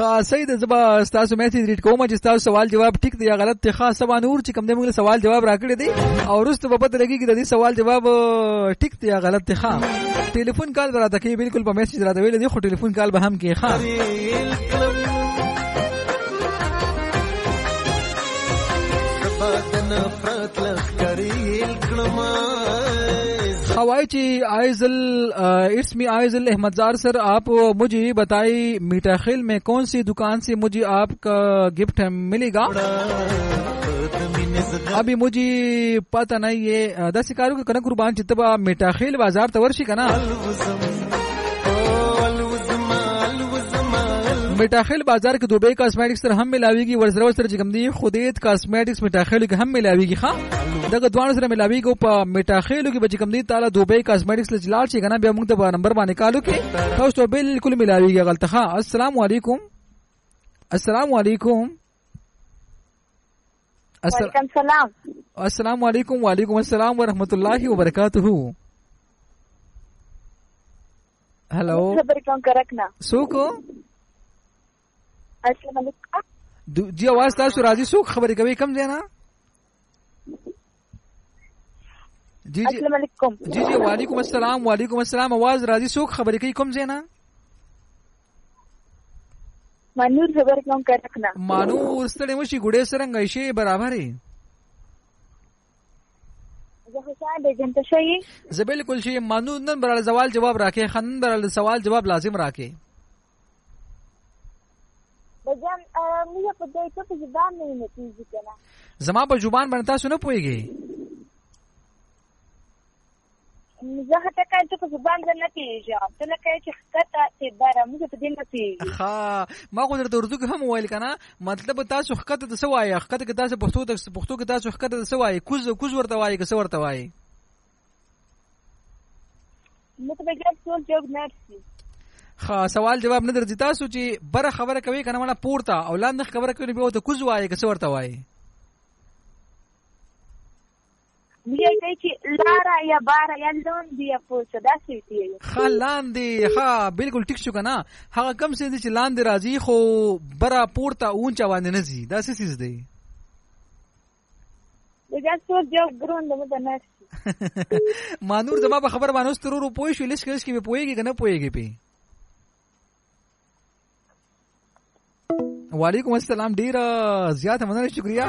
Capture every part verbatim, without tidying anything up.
خاص صحیح د زبا تاسو میسج ریډ کوم چې تاسو سوال جواب ټیک دی یا غلط دی. خاص سبا نور چې کوم د موږ سوال جواب راکړی دی او وروسته په پته لګي چې د دې سوال جواب ټیک دی یا غلط دی. ښه ټلیفون کال راته کوي بالکل په میسج راته ویل دي خو ټلیفون کال به هم کې. ښه खवाइची Aizawl it's me Aizawl अहमदजार सर, आप मुझे बताइए मीठा खेल में कौन सी दुकान से मुझे आपका गिफ्ट मिलेगा. अभी मुझे पता नहीं है दस शिकारों के कनक कुर्बान चित्तबा मीठा खेल बाजार तवर्शी का ना मिठाखेल बाजार के दुबई कॉस्मेटिक्स सर हम मिलावेगी वर्सर वर्सर जिगमदी खुदेत कॉस्मेटिक्स मिठाखेल के हम मिलावेगी. हाँ दग द्वान सर मिलावेगी को मिठाखेल की बजिगमदी ताला दुबई कॉस्मेटिक्स लाल से गना बे मुंग नंबर बा निकालो के तो बिल्कुल मिलावेगी गलत. हाँ अस्सलाम वालेकुम. अस्सलाम वालेकुम. अस्सलाम अस्सलाम वालेकुम. वालेकुम अस्सलाम व रहमतुल्लाहि व बरकातहू. हेलो सुको जी आवाज तासु राजी सुख खबर कभी कम देना. जी जी जी जी वालेकुम अस्सलाम. वालेकुम अस्सलाम. आवाज राजी सुख खबर कभी कम देना. मानूर खबर कम कर रखना. मानूर स्तड़े मुशी गुड़े सरंग ऐशे बराबर है बिल्कुल शी मानूर नन बराल सवाल जवाब राखे खनन बराल सवाल जवाब लाजिम राखे. जमा पर जुबान बनता सुनो पोएगी हाँ ما को درته اردو کې هم ویل کنه مطلب تاسو حقیقت ته سوای حقیقت کې تاسو پښتو ته پښتو کې تاسو حقیقت ته سوای کوز کوز ورته وای که څه ورته وای ها سوال جواب نه درځي تاسو چې بره خبره کوي کنه مړه پورته او لاندې خبره کوي به ته کوز وای که څه ورته وای مې کوي چې لارا یا بارا یا لاندې یا پورته دا څه دی ها لاندې ها بالکل ټیک شو کنه هغه کم څه دي چې لاندې راځي خو بره پورته اونچا باندې نه ځي دا څه څه دی دا څه جو ګروند مده نه مانور زما په خبر باندې سترو پوي شو لیش کېش کې به پويږي کنه پويږي پی. वालेकुम अस्सलाम ډیر زیات مننه شکریا.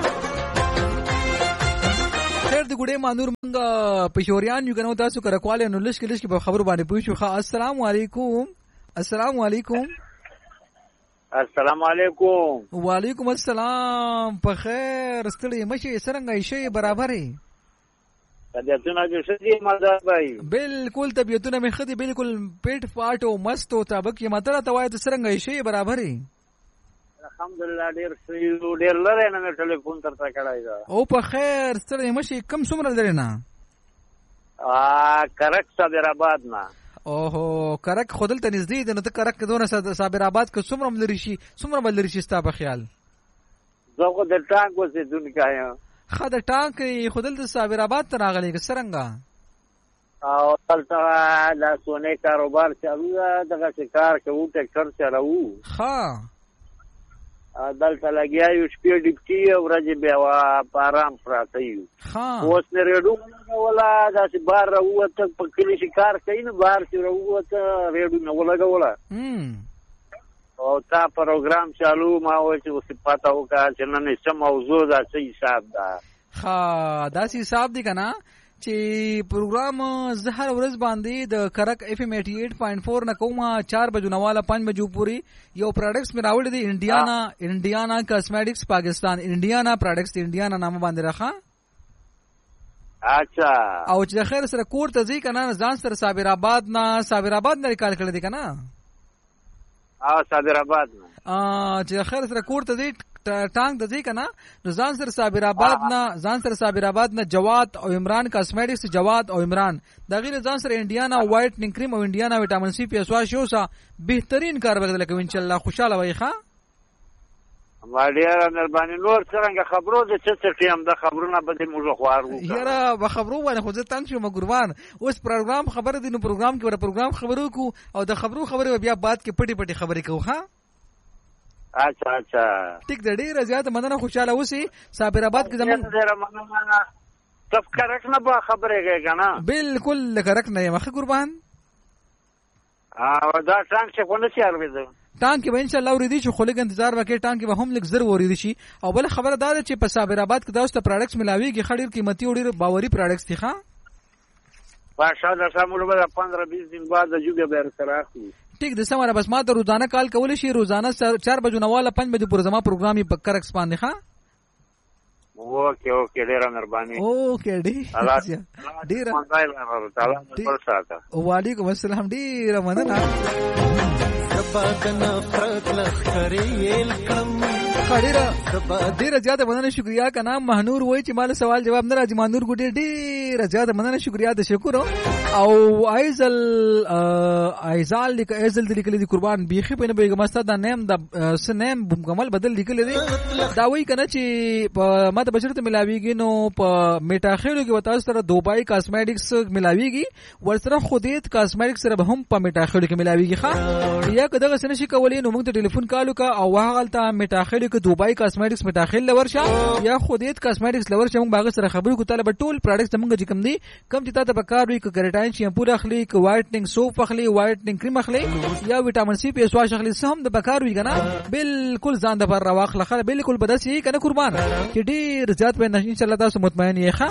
خیر د ګډه مانور مونږ پښوریان یو کنه تاسو کړه کواله نو لښ کې لښ کې په خبرو باندې پوښښ. السلام علیکم. السلام علیکم. السلام علیکم. وعلیکم السلام. په خیر ستړي مشه څنګه شي برابرې طبیعتونه جو شدي مزه بھائی بالکل طبیعتونه مې خدي بالکل پیټ پاټو مست او تابق یې ماتره توای ته څنګه شي برابرې الحمدلله ډیر سیو ډیر لره نه ټلیفون ترته کړای دا او په خیر ستړي مشه کم څومره لري نه ا کرک صابر آباد نه اوهو کرک خودل ته نږدې ده نو ته کرک دونه صابر آباد که څومره لري شي څومره بل لري شي ستا په خیال زه د ټانک وسې دونکا یم خا د ټانک خودل د صابر آباد ته راغلی که څنګه او تلته د سونه کاروبار چالو دغه کار کوو ټریکټر چلاوو ها دلته لګیا یو شپې ډیپټي ورځې بیا آرام پراته یو اوس نه ریډو ولا داسې بار راووته په کلي شکار کوي نو بار چې راووته ریډو نه ولګوله او تا پروګرام چالو ما وایي چې اوس پاته وکړه چې نن څه موضوع ده څه حساب ده ها داسې حساب دی که نه چې پروګرام زه هر ورځ باندې د کرک اف ام اٹھاسی پوائنٹ فور نه کوم چار بجو نواله پنځ بجو پوری یو پروډکټس مې راوړی دی انډیانا انډیانا کاسمیټکس پاکستان انډیانا پروډکټس انډیانا نامه باندې راخه اچھا او چې خیر سره کور ته ځي کنه ځان سره صابر آباد نه صابر آباد نه کار کړی دی کنه ا صابر آباد نه ا چې خیر سره کور ته ځي ټانک د ځای کنه نو ځان سره صابر آباد نه ځان سره صابر آباد نه جواد او عمران کاسمیټکس جواد او عمران دا غیر ځان سره انډیانا وایټنینګ کریم او انډیانا وټامین سی فیس واش یو سا بهترین کار بدل کوي ان شاء الله خوشاله وای ښا ما ډیر مهرباني نور څنګه خبرو د څه څه ټیم د خبرونه به موږ خوارو یاره به خبرو باندې خو ځه تنګ شو مګروان اوس پروګرام خبر دي نو پروګرام کې ور پروګرام خبرو کو او د خبرو خبرو بیا بعد کې پټي پټي خبرې کو ښا اچھا اچھا ټیک دی ډیره زیاته مننه خوشاله اوسئ صابر آباد کې زمون ډیره مننه تب کرک نه به خبرې کوي کنه بالکل کرک نه مخه قربان او دا ټانک څه ونه شي اړوي ټانک به ان شاء الله ورېدي چې خلک انتظار وکړي ټانک به هم لږ زر ورېدي شي او بل خبره دا ده چې په صابر آباد کې دا اوس ته پروډکټس ملاويږي خډیر قیمتي او ډیر باوري پروډکټس دي ښا ماشاءالله سمول به پندرہ بیس दिन بعد جوګه به سره اخلي ٹھیک د سمره بس ما ته روزانه کال کول شي روزانه چار بجو نواله پنځه بجو پر زما پروګرام یې پکر ایکسپاند ښا اوکے اوکے ډیر مهرباني اوکے ډیر ډیر وعلیکم السلام ډیر مننه ډیره زیاته مننه شکریا کا نام مهنور وای چې مال سوال جواب نه راځي مهنور ګډه ډیره زیاته مننه شکریا د شکر او ایزل ایزال لیک ایزل د لیکل دي قربان بیخي په نه بیګم است دا نیم د سنیم مکمل بدل لیکل دي دا وای کنه چې په ماته بشرت ملاویږي نو په میټاخیلو کې وتا سره دوبای کاسمیټکس ملاویږي ورسره خودیت کاسمیټکس سره هم په میټاخیلو کې ملاویږي ښا یا کداغه سن شي کولای نو موږ ته ټلیفون کالو کا او هغه میټاخیل کې دوبای کاسمیټکس میټاخیل لورشه یا خودیت کاسمیټکس لورشه موږ باغ سره خبرو کو طالب ټول پروډکټس موږ چې کم دي کم چې تاسو په کار وي ک ګریټاین شیمپو اخلي ک وایټنینګ سوپ اخلي وایټنینګ کریم اخلي یا وټامین سی پی اس واش اخلي سم د بکار وي کنه بالکل ځان د پر راواخله خل بالکل بدسي کنه قربان چې ډیر زیات په ان شاء الله تاسو مطمئن یې ښه